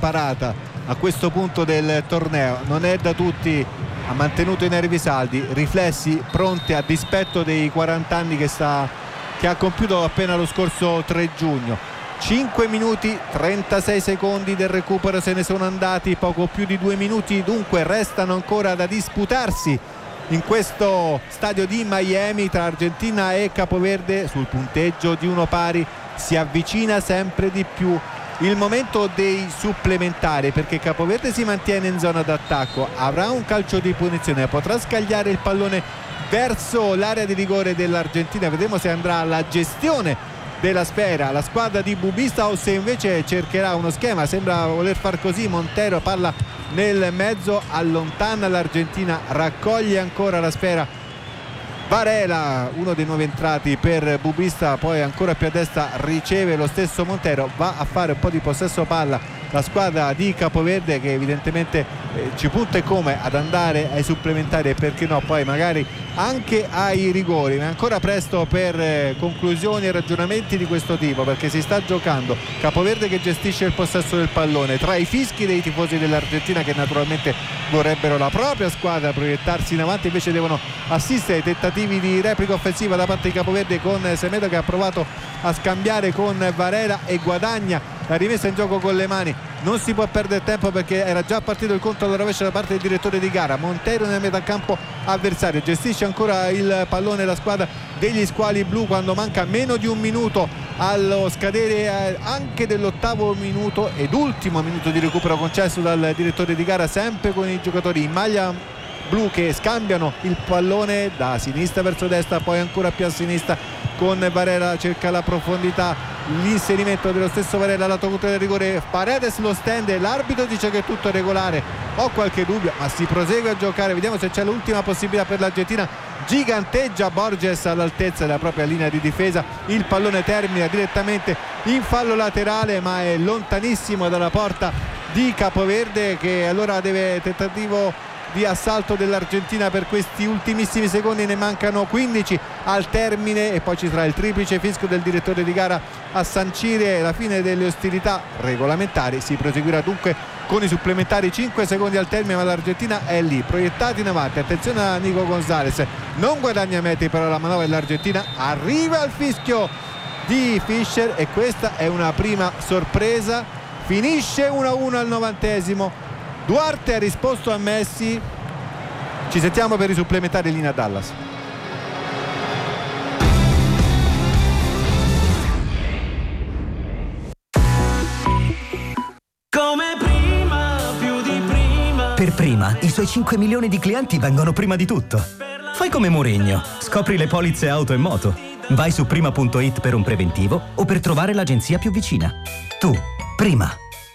parata a questo punto del torneo, non è da tutti, ha mantenuto i nervi saldi, riflessi pronti a dispetto dei 40 anni che ha compiuto appena lo scorso 3 giugno. 5 minuti 36 secondi del recupero se ne sono andati, poco più di 2 minuti dunque restano ancora da disputarsi in questo stadio di Miami tra Argentina e Capoverde. Sul punteggio di 1-1 si avvicina sempre di più il momento dei supplementari, perché Capoverde si mantiene in zona d'attacco, avrà un calcio di punizione, potrà scagliare il pallone verso l'area di rigore dell'Argentina. Vedremo se andrà alla gestione della sfera la squadra di Bubista o se invece cercherà uno schema. Sembra voler far così. Montero palla nel mezzo, allontana l'Argentina, raccoglie ancora la sfera Varela, uno dei nuovi entrati per Bubista, poi ancora più a destra riceve lo stesso Montero, va a fare un po' di possesso palla la squadra di Capoverde, che evidentemente ci punta e come ad andare ai supplementari e perché no poi magari anche ai rigori, ma è ancora presto per conclusioni e ragionamenti di questo tipo, perché si sta giocando. Capoverde che gestisce il possesso del pallone tra i fischi dei tifosi dell'Argentina, che naturalmente vorrebbero la propria squadra proiettarsi in avanti, invece devono assistere ai tentativi di replica offensiva da parte di Capoverde, con Semedo che ha provato a scambiare con Varela e guadagna la rimessa in gioco con le mani. Non si può perdere tempo perché era già partito il conto alla rovescia da parte del direttore di gara. Montero nel metacampo avversario, gestisce ancora il pallone la squadra degli squali blu quando manca meno di un minuto allo scadere anche dell'8° minuto ed ultimo minuto di recupero concesso dal direttore di gara, sempre con i giocatori in maglia blu che scambiano il pallone da sinistra verso destra, poi ancora più a sinistra con Varela, cerca la profondità, l'inserimento dello stesso Varela lato contro del rigore. Paredes lo stende, l'arbitro dice che è tutto regolare, ho qualche dubbio ma si prosegue a giocare, vediamo se c'è l'ultima possibilità per l'Argentina. Giganteggia Borges all'altezza della propria linea di difesa, il pallone termina direttamente in fallo laterale ma è lontanissimo dalla porta di Capoverde, che allora deve tentativo di assalto dell'Argentina per questi ultimissimi secondi, ne mancano 15 al termine e poi ci sarà il triplice fischio del direttore di gara a sancire la fine delle ostilità regolamentari. Si proseguirà dunque con i supplementari, 5 secondi al termine ma l'Argentina è lì proiettata in avanti. Attenzione a Nico Gonzalez, non guadagna metri però la manovra dell'Argentina, arriva il fischio di Fischer e questa è una prima sorpresa. Finisce 1-1 al 90°. Duarte ha risposto a Messi. Ci sentiamo per i supplementari in linea Dallas. Come prima, più di prima. Per Prima, i suoi 5 milioni di clienti vengono prima di tutto. Fai come Mourinho, scopri le polizze auto e moto. Vai su prima.it per un preventivo o per trovare l'agenzia più vicina. Tu, Prima.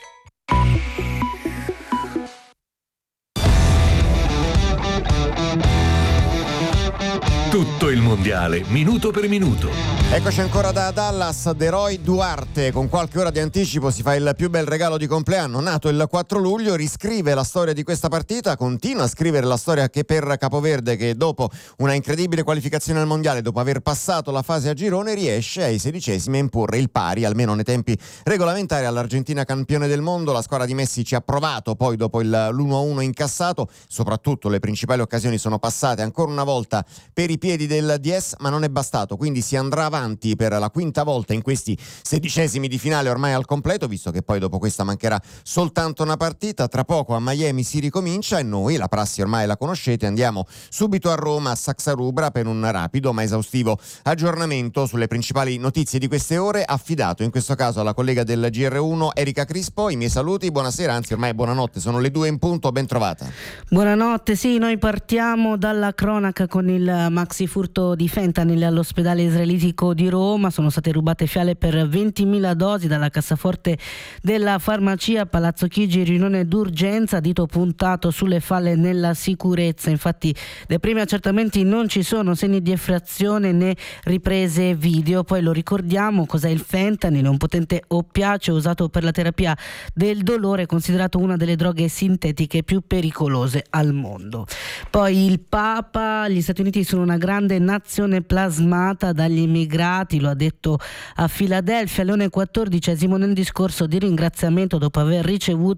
Tutto il mondiale, minuto per minuto. Eccoci ancora da Dallas. De Roy Duarte, con qualche ora di anticipo, si fa il più bel regalo di compleanno. Nato il 4 luglio, riscrive la storia di questa partita, continua a scrivere la storia che per Capoverde, che dopo una incredibile qualificazione al mondiale, dopo aver passato la fase a girone, riesce ai 16esimi a imporre il pari, almeno nei tempi regolamentari, all'Argentina campione del mondo. La squadra di Messi ci ha provato, poi dopo l'1-1 incassato, soprattutto le principali occasioni sono passate ancora una volta per i piedi del DS, ma non è bastato, quindi si andrà avanti per la quinta volta in questi 16esimi di finale ormai al completo, visto che poi dopo questa mancherà soltanto una partita. Tra poco a Miami si ricomincia e noi, la prassi ormai la conoscete, andiamo subito a Roma, a Saxa Rubra, per un rapido ma esaustivo aggiornamento sulle principali notizie di queste ore, affidato in questo caso alla collega del GR1 Erika Crispo. I miei saluti, buonasera, anzi ormai buonanotte, sono le 2 in punto, ben trovata. Buonanotte, sì, noi partiamo dalla cronaca con il maxi furto di fentanyl all'ospedale israelitico di Roma. Sono state rubate fiale per 20.000 dosi dalla cassaforte della farmacia Palazzo Chigi, riunione d'urgenza, dito puntato sulle falle nella sicurezza. Infatti dai primi accertamenti non ci sono segni di effrazione né riprese video. Poi lo ricordiamo, cos'è il fentanyl? Un potente oppiaceo usato per la terapia del dolore, considerato una delle droghe sintetiche più pericolose al mondo. Poi il Papa: gli Stati Uniti sono una grande nazione plasmata dagli immigrati, lo ha detto a Filadelfia. Leone XIV nel discorso di ringraziamento dopo aver ricevuto